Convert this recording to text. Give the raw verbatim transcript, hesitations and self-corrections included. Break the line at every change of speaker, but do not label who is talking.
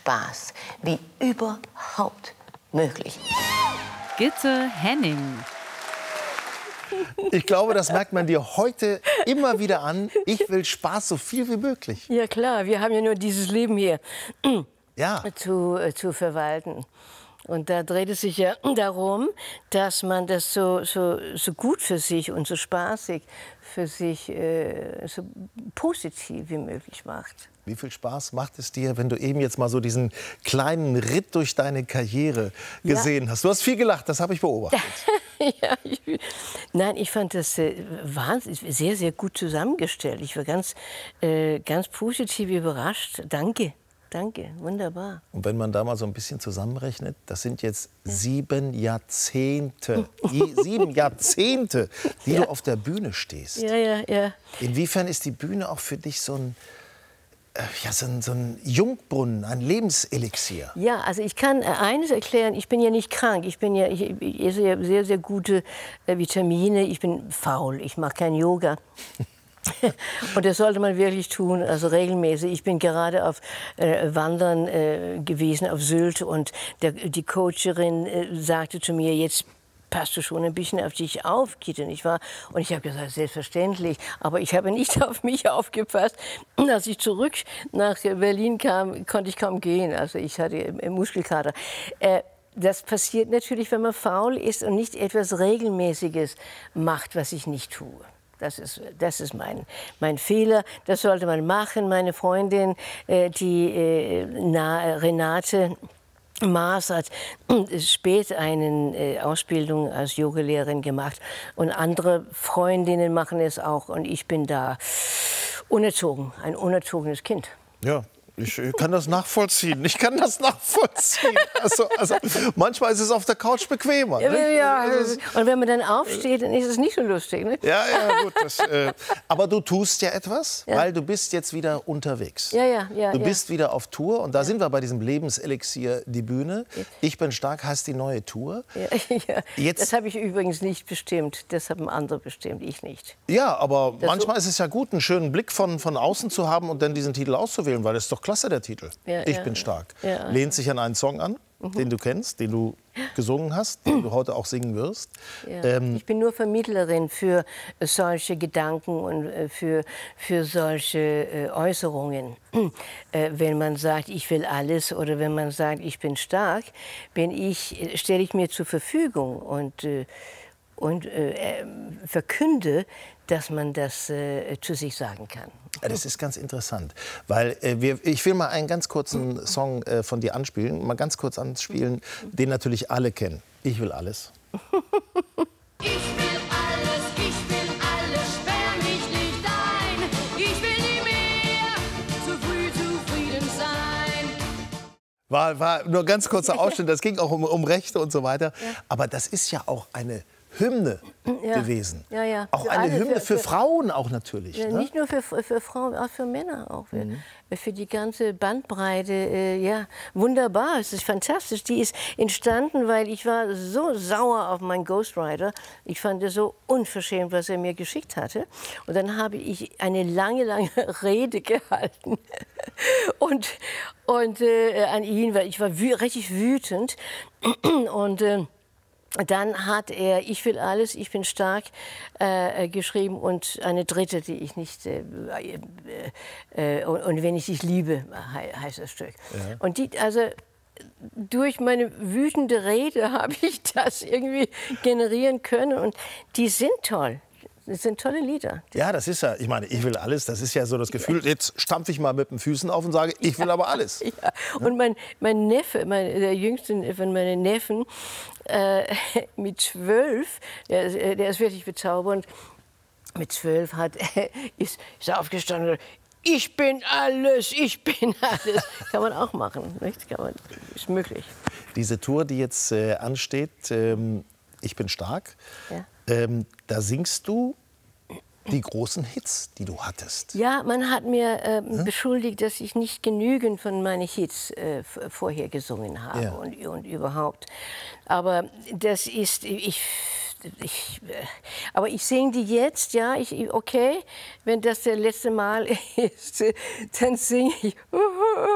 Spaß wie überhaupt möglich.
Gitte Henning.
Ich glaube, das merkt man dir heute immer wieder an. Ich will Spaß so viel wie möglich.
Ja klar, wir haben ja nur dieses Leben hier
ja.
zu, äh, zu verwalten. Und da dreht es sich ja darum, dass man das so, so, so gut für sich und so spaßig für sich, äh, so positiv wie möglich macht.
Wie viel Spaß macht es dir, wenn du eben jetzt mal so diesen kleinen Ritt durch deine Karriere gesehen ja. hast? Du hast viel gelacht, das habe ich beobachtet.
ja, ich, nein, ich fand das äh, wahnsinnig, sehr, sehr gut zusammengestellt. Ich war ganz, äh, ganz positiv überrascht. Danke. Danke, wunderbar.
Und wenn man da mal so ein bisschen zusammenrechnet, das sind jetzt sieben Jahrzehnte, sieben Jahrzehnte, die
ja.
du auf der Bühne stehst.
Ja, ja, ja.
Inwiefern ist die Bühne auch für dich so ein, äh, ja, so ein, so ein Jungbrunnen, ein Lebenselixier?
Ja, also ich kann eines erklären, ich bin ja nicht krank, ich, bin ja, ich, ich esse ja sehr, sehr gute äh, Vitamine, ich bin faul, ich mache kein Yoga. Und das sollte man wirklich tun, also regelmäßig. Ich bin gerade auf äh, Wandern äh, gewesen auf Sylt und der, die Coacherin äh, sagte zu mir, jetzt passt du schon ein bisschen auf dich auf, Gitte, nicht wahr? Und ich habe gesagt, selbstverständlich, aber ich habe nicht auf mich aufgepasst. Als ich zurück nach Berlin kam, konnte ich kaum gehen, also ich hatte Muskelkater. Äh, Das passiert natürlich, wenn man faul ist und nicht etwas Regelmäßiges macht, was ich nicht tue. Das ist, das ist mein, mein Fehler. Das sollte man machen. Meine Freundin, äh, die äh, na, Renate Maas, hat spät eine äh, Ausbildung als Yogalehrerin gemacht. Und andere Freundinnen machen es auch. Und ich bin da unerzogen, ein unerzogenes Kind.
Ja. Ich kann das nachvollziehen. Ich kann das nachvollziehen. Also, also manchmal ist es auf der Couch bequemer.
Ja,
ne?
ja.
Also,
und wenn man dann aufsteht, dann ist es nicht so lustig. Ne?
Ja, ja, gut. Das, äh, aber du tust ja etwas,
Ja.
weil du bist jetzt wieder unterwegs.
Ja, ja, ja.
Du
ja.
bist wieder auf Tour und da sind wir bei diesem Lebenselixier, die Bühne. Ich bin stark, heißt die neue Tour.
Ja, ja.
Jetzt,
das habe ich übrigens nicht bestimmt. Das haben andere bestimmt, ich nicht.
ja, aber
Das
manchmal
so
ist es ja gut, einen schönen Blick von, von außen zu haben und dann diesen Titel auszuwählen, weil das ist doch klasse, der Titel.
Ja,
ich
ja,
bin stark.
ja.
Lehnt sich an einen Song an, mhm. den du kennst, den du gesungen hast, den du heute auch singen wirst.
Ja.
Ähm,
ich bin nur Vermittlerin für solche Gedanken und für, für solche äh, Äußerungen. äh, wenn man sagt, ich will alles, oder wenn man sagt, ich bin stark, bin ich, stelle ich mir zur Verfügung und, äh, und äh, verkünde, dass man das äh, zu sich sagen kann.
Das ist ganz interessant, weil äh, wir, ich will mal einen ganz kurzen Song äh, von dir anspielen, mal ganz kurz anspielen, den natürlich alle kennen. Ich will alles.
Ich will alles, ich will alles, sperr mich nicht ein. Ich will nie mehr zu früh zufrieden sein.
War, war nur ganz kurzer Ausschnitt, das ging auch um, um Rechte und so weiter. Aber das ist ja auch eine Hymne
Ja.
gewesen.
Ja, ja.
Auch
Für
eine
alle,
Hymne
für-
für,
für-
Frauen auch natürlich.
Ja,
ne?
nicht nur für, für Frauen, auch für Männer. Auch für, mhm. für die ganze Bandbreite. Äh, ja, wunderbar, es ist fantastisch. Die ist entstanden, weil ich war so sauer auf meinen Ghostwriter. Ich fand es so unverschämt, was er mir geschickt hatte. Und dann habe ich eine lange, lange Rede gehalten und, und äh, an ihn, weil ich war wü richtig wütend. Und äh, dann hat er Ich will alles, ich bin stark äh, geschrieben und eine dritte, die ich nicht, äh, äh, und, und wenn ich dich liebe, he heißt das Stück. Ja. Und die, also durch meine wütende Rede habe ich das irgendwie generieren können und die sind toll. Das sind tolle Lieder.
Ja, das ist ja, ich meine, ich will alles, das ist ja so das Gefühl, jetzt stampfe ich mal mit den Füßen auf und sage, ich will aber alles.
Ja. Und mein, mein Neffe, mein, der jüngste von meinen Neffen, äh, mit zwölf, der, ist- der ist wirklich bezaubernd, mit zwölf hat, ist, ist er aufgestanden, ich bin alles, ich bin alles. Kann man auch machen, nicht? Kann man, ist möglich.
Diese Tour, die jetzt äh, ansteht, ähm, Ich bin stark,
Ja.
ähm, da singst du die großen Hits, die du hattest.
Ja, man hat mir äh, beschuldigt, dass ich nicht genügend von meinen Hits äh, f- vorher gesungen habe
Ja.
und, und überhaupt. Aber das ist, ich, ich, äh, aber ich singe die jetzt, ja, ich, okay, wenn das das letzte Mal ist, dann singe ich.